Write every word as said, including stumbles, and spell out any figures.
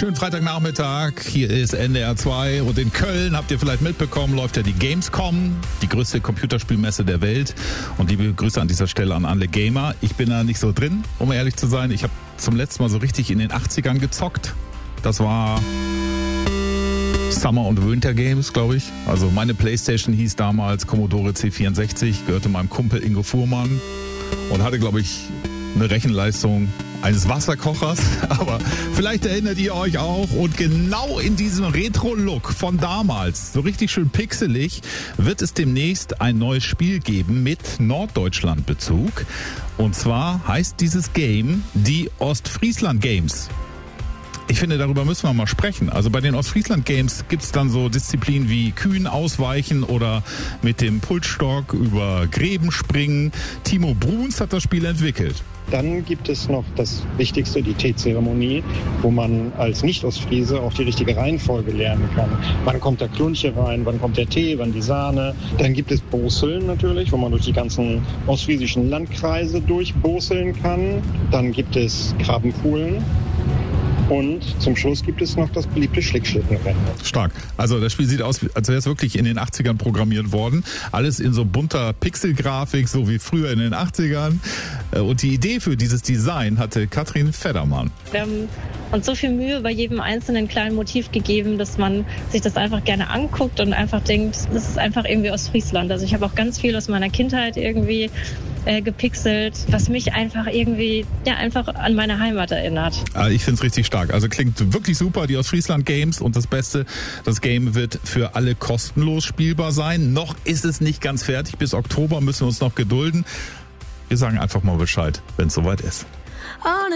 Schönen Freitagnachmittag, hier ist N D R zwei und in Köln, habt ihr vielleicht mitbekommen, läuft ja die Gamescom, die größte Computerspielmesse der Welt. Und liebe Grüße an dieser Stelle an alle Gamer. Ich bin da nicht so drin, um ehrlich zu sein. Ich habe zum letzten Mal so richtig in den achtzigern gezockt. Das war Summer und Winter Games, glaube ich. Also meine Playstation hieß damals Commodore C vierundsechzig, gehörte meinem Kumpel Ingo Fuhrmann und hatte, glaube ich, eine Rechenleistung eines Wasserkochers, aber vielleicht erinnert ihr euch auch. Und genau in diesem Retro-Look von damals, so richtig schön pixelig, wird es demnächst ein neues Spiel geben mit Norddeutschland-Bezug. Und zwar heißt dieses Game die Ostfriesland Games. Ich finde, darüber müssen wir mal sprechen. Also bei den Ostfriesland Games gibt es dann so Disziplinen wie Kühen ausweichen oder mit dem Pulsstock über Gräben springen. Timo Bruns hat das Spiel entwickelt. Dann gibt es noch das Wichtigste, die Teezeremonie, wo man als Nicht-Ostfriese auch die richtige Reihenfolge lernen kann. Wann kommt der Klunche rein, wann kommt der Tee, wann die Sahne. Dann gibt es Boseln natürlich, wo man durch die ganzen ostfriesischen Landkreise durchboseln kann. Dann gibt es Grabenpoolen. Und zum Schluss gibt es noch das beliebte Schlickschlittenrennen. Stark. Also das Spiel sieht aus, als wäre es wirklich in den achtzigern programmiert worden. Alles in so bunter Pixelgrafik, so wie früher in den achtzigern. Und die Idee für dieses Design hatte Katrin Feddermann. Wir haben uns so viel Mühe bei jedem einzelnen kleinen Motiv gegeben, dass man sich das einfach gerne anguckt und einfach denkt, das ist einfach irgendwie Ostfriesland. Also ich habe auch ganz viel aus meiner Kindheit irgendwie äh, gepixelt, was mich einfach irgendwie ja einfach an meine Heimat erinnert. Ich finde es richtig stark. Also klingt wirklich super, die Ostfriesland Games. Und das Beste, das Game wird für alle kostenlos spielbar sein. Noch ist es nicht ganz fertig. Bis Oktober müssen wir uns noch gedulden. Wir sagen einfach mal Bescheid, wenn es soweit ist.